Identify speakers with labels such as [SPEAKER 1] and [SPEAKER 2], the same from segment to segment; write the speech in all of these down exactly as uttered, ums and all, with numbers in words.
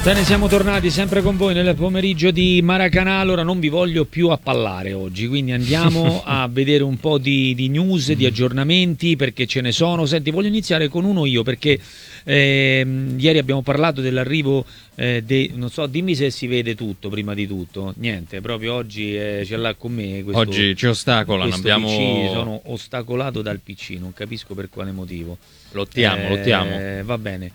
[SPEAKER 1] Bene, siamo tornati sempre con voi nel pomeriggio di Maracanã. Allora non vi voglio più appallare oggi, quindi andiamo a vedere un po' di, di news, di aggiornamenti, perché ce ne sono. Senti, voglio iniziare con uno io, perché ehm, ieri abbiamo parlato dell'arrivo eh, dei, non so, dimmi se si vede tutto prima di tutto. Niente, proprio oggi eh, ce l'ha con me questo,
[SPEAKER 2] oggi ci ostacolano, abbiamo...
[SPEAKER 1] P C, sono ostacolato dal P C, non capisco per quale motivo.
[SPEAKER 2] Lottiamo,
[SPEAKER 1] eh,
[SPEAKER 2] lottiamo.
[SPEAKER 1] Va bene.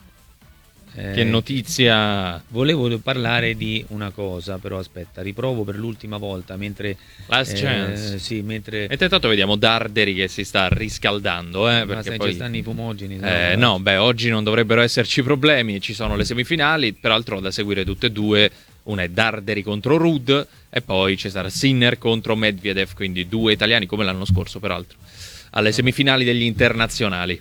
[SPEAKER 2] Che notizia?
[SPEAKER 1] Volevo parlare di una cosa, però aspetta, riprovo per l'ultima volta mentre
[SPEAKER 2] Last
[SPEAKER 1] eh,
[SPEAKER 2] chance.
[SPEAKER 1] Sì, mentre
[SPEAKER 2] E intanto vediamo Darderi che si sta riscaldando, eh,
[SPEAKER 1] ma
[SPEAKER 2] perché
[SPEAKER 1] sai,
[SPEAKER 2] poi
[SPEAKER 1] ci stanno i fumogeni.
[SPEAKER 2] eh, no, no, beh, oggi non dovrebbero esserci problemi, ci sono le semifinali, peraltro da seguire tutte e due. Una è Darderi contro Ruud e poi ci sarà Sinner contro Medvedev, quindi due italiani come l'anno scorso, peraltro, alle semifinali degli internazionali.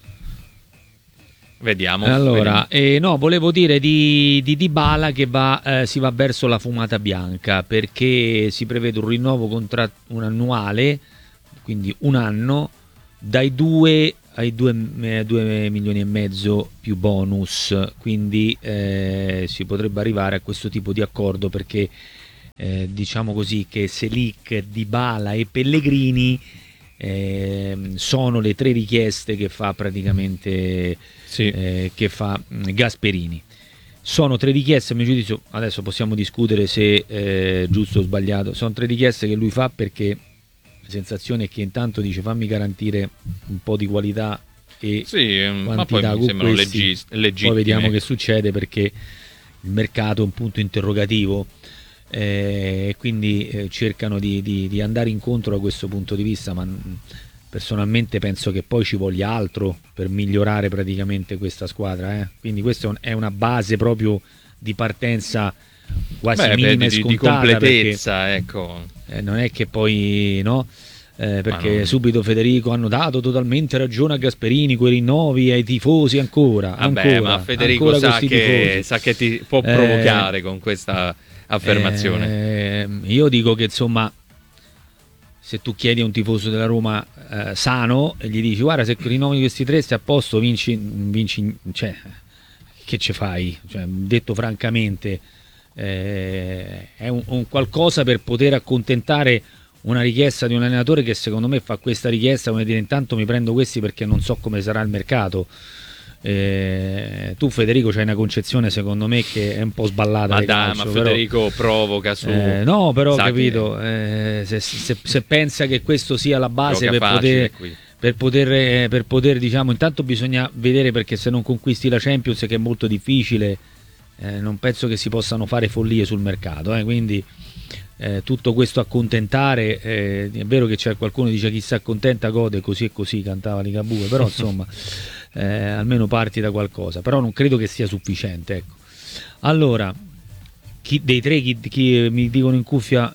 [SPEAKER 2] Vediamo.
[SPEAKER 1] Allora,
[SPEAKER 2] vediamo.
[SPEAKER 1] Eh, no, volevo dire di, di Dybala che va, eh, si va verso la fumata bianca, perché si prevede un rinnovo contra- un annuale, quindi un anno, dai due ai due milioni e mezzo più bonus, quindi eh, si potrebbe arrivare a questo tipo di accordo, perché eh, diciamo così che Selic, Dybala e Pellegrini eh, sono le tre richieste che fa praticamente
[SPEAKER 2] sì.
[SPEAKER 1] eh, che fa mh, Gasperini. Sono tre richieste, a mio giudizio, adesso possiamo discutere se è eh, giusto o sbagliato, sono tre richieste che lui fa perché la sensazione è che intanto dice fammi garantire un po' di qualità e
[SPEAKER 2] sì, ma poi
[SPEAKER 1] quantità
[SPEAKER 2] mi
[SPEAKER 1] con
[SPEAKER 2] sembrano
[SPEAKER 1] questi,
[SPEAKER 2] leggi- legittime.
[SPEAKER 1] poi vediamo che succede, perché il mercato è un punto interrogativo e eh, quindi eh, cercano di, di, di andare incontro da questo punto di vista, ma mh, personalmente penso che poi ci voglia altro per migliorare praticamente questa squadra, eh. Quindi questa è una base proprio di partenza quasi
[SPEAKER 2] Beh,
[SPEAKER 1] minima
[SPEAKER 2] beh, di,
[SPEAKER 1] e scontata,
[SPEAKER 2] di completezza,
[SPEAKER 1] perché,
[SPEAKER 2] ecco.
[SPEAKER 1] eh, non è che poi no eh, perché
[SPEAKER 2] non...
[SPEAKER 1] subito Federico hanno dato totalmente ragione a Gasperini, quei rinnovi ai tifosi ancora,
[SPEAKER 2] Vabbè,
[SPEAKER 1] ancora
[SPEAKER 2] ma Federico
[SPEAKER 1] ancora
[SPEAKER 2] sa che, sa che ti può provocare eh, con questa affermazione.
[SPEAKER 1] Eh, io dico che insomma, se tu chiedi a un tifoso della Roma eh, sano e gli dici guarda, se rinnovi questi tre stai a posto, vinci, vinci cioè, che ci fai? Cioè, detto francamente, eh, è un, un qualcosa per poter accontentare una richiesta di un allenatore che secondo me fa questa richiesta come dire intanto mi prendo questi perché non so come sarà il mercato. Eh, tu Federico c'hai una concezione secondo me che è un po' sballata,
[SPEAKER 2] ma,
[SPEAKER 1] di
[SPEAKER 2] da,
[SPEAKER 1] calcio,
[SPEAKER 2] ma
[SPEAKER 1] però,
[SPEAKER 2] Federico provoca su
[SPEAKER 1] eh, no però capito
[SPEAKER 2] che...
[SPEAKER 1] eh, se, se, se pensa che questo sia la base per poter, per poter eh, per poter diciamo, intanto bisogna vedere, perché se non conquisti la Champions, che è molto difficile, eh, non penso che si possano fare follie sul mercato, eh, quindi eh, tutto questo accontentare, eh, è vero che c'è qualcuno che dice chi si accontenta gode, così e così cantava Ligabue, però insomma eh, almeno parti da qualcosa, però non credo che sia sufficiente, ecco. Allora chi, dei tre chi, chi mi dicono in cuffia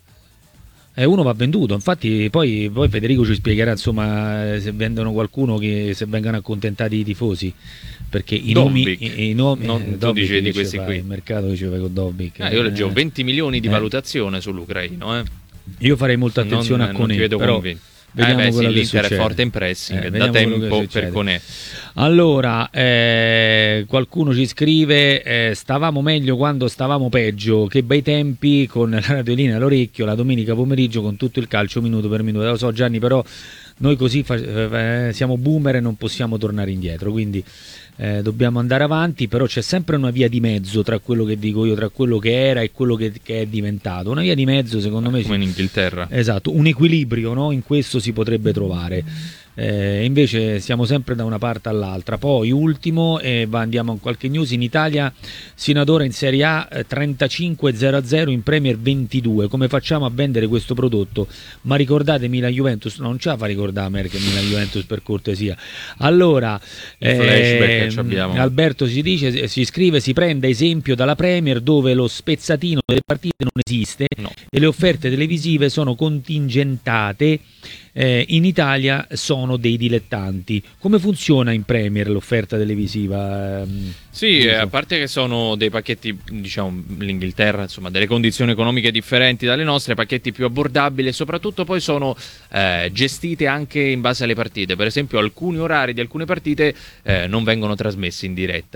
[SPEAKER 1] eh, uno va venduto, infatti poi, poi Federico ci spiegherà insomma se vendono qualcuno, che se vengano accontentati i tifosi, perché i
[SPEAKER 2] Dobbik.
[SPEAKER 1] nomi, i, i nomi
[SPEAKER 2] non
[SPEAKER 1] eh,
[SPEAKER 2] tu dici di questi
[SPEAKER 1] fai,
[SPEAKER 2] qui
[SPEAKER 1] il mercato che ci fai con Dobbik,
[SPEAKER 2] ah, io leggevo
[SPEAKER 1] eh,
[SPEAKER 2] venti milioni di
[SPEAKER 1] eh.
[SPEAKER 2] valutazione sull'ucraino, eh.
[SPEAKER 1] Io farei molta attenzione
[SPEAKER 2] non,
[SPEAKER 1] a Koné, però
[SPEAKER 2] convinto.
[SPEAKER 1] vediamo
[SPEAKER 2] eh beh,
[SPEAKER 1] quello
[SPEAKER 2] sì,
[SPEAKER 1] che
[SPEAKER 2] l'Inter
[SPEAKER 1] succede.
[SPEAKER 2] è forte in pressing
[SPEAKER 1] eh,
[SPEAKER 2] da tempo per Koné.
[SPEAKER 1] Allora eh, qualcuno ci scrive eh, stavamo meglio quando stavamo peggio, che bei tempi, con la radiolina all'orecchio la domenica pomeriggio con tutto il calcio minuto per minuto. Lo so Gianni, però noi così fa- eh, siamo boomer e non possiamo tornare indietro, quindi eh, dobbiamo andare avanti, però c'è sempre una via di mezzo tra quello che dico io, tra quello che era e quello che, che è diventato. Una via di mezzo secondo me
[SPEAKER 2] come in Inghilterra,
[SPEAKER 1] esatto, un equilibrio, no? In questo si potrebbe trovare. Eh, invece siamo sempre da una parte all'altra. Poi ultimo, eh, va, andiamo a qualche news. In Italia sino ad ora in Serie A eh, trentacinque zero a zero, in Premier ventidue. Come facciamo a vendere questo prodotto? Ma ricordate Milan-Juventus? No, non ce la fa ricordare a me che Milan-Juventus, per cortesia. Allora
[SPEAKER 2] eh, flashback che abbiamo.
[SPEAKER 1] Alberto si dice, si scrive, si prenda esempio dalla Premier, dove lo spezzatino delle partite non esiste,
[SPEAKER 2] no.
[SPEAKER 1] E le offerte televisive sono contingentate. Eh, in Italia sono dei dilettanti. Come funziona in Premier l'offerta televisiva?
[SPEAKER 2] Sì, a parte che sono dei pacchetti, diciamo, l'Inghilterra, insomma, delle condizioni economiche differenti dalle nostre, pacchetti più abbordabili, e soprattutto poi sono eh, gestite anche in base alle partite. Per esempio alcuni orari di alcune partite eh, non vengono trasmessi in diretta.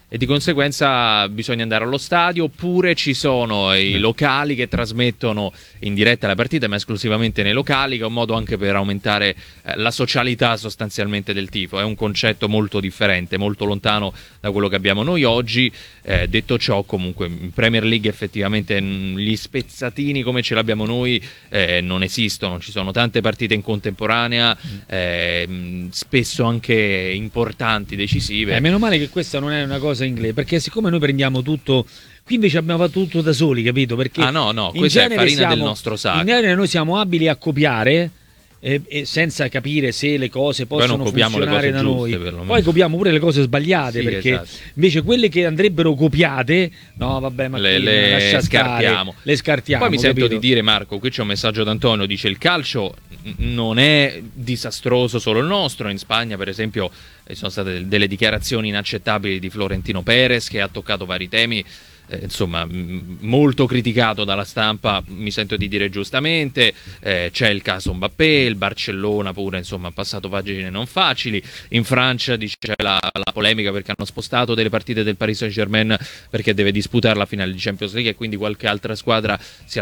[SPEAKER 2] e di conseguenza bisogna andare allo stadio, oppure ci sono i locali che trasmettono in diretta la partita, ma esclusivamente nei locali, che è un modo anche per aumentare eh, la socialità sostanzialmente del tifo. È un concetto molto differente, molto lontano da quello che abbiamo noi oggi. Eh, detto ciò, comunque in Premier League effettivamente gli spezzatini come ce l'abbiamo noi eh, non esistono, ci sono tante partite in contemporanea, eh, spesso anche importanti, decisive.
[SPEAKER 1] Eh, meno male che questa non è una cosa inglese, perché siccome noi prendiamo tutto, qui invece abbiamo fatto tutto da soli, capito? Perché
[SPEAKER 2] ah no, no, questa è farina
[SPEAKER 1] siamo,
[SPEAKER 2] del nostro sacco.
[SPEAKER 1] In genere noi siamo abili a copiare, eh, eh, senza capire se le cose possono funzionare da noi. Poi copiamo pure le cose sbagliate, sì, perché esatto. Invece quelle che andrebbero copiate, no vabbè, ma
[SPEAKER 2] le, le
[SPEAKER 1] lascia
[SPEAKER 2] scartiamo.
[SPEAKER 1] Stare, le scartiamo.
[SPEAKER 2] Poi mi
[SPEAKER 1] capito?
[SPEAKER 2] sento di dire, Marco, qui c'è un messaggio d'Antonio, dice: il calcio non è disastroso solo il nostro. In Spagna, per esempio, ci sono state delle dichiarazioni inaccettabili di Florentino Perez, che ha toccato vari temi, eh, insomma, m- molto criticato dalla stampa, mi sento di dire giustamente. Eh, c'è il caso Mbappé, il Barcellona pure, insomma, ha passato pagine non facili. In Francia dice la, la polemica perché hanno spostato delle partite del Paris Saint-Germain perché deve disputare la finale di Champions League, e quindi qualche altra squadra si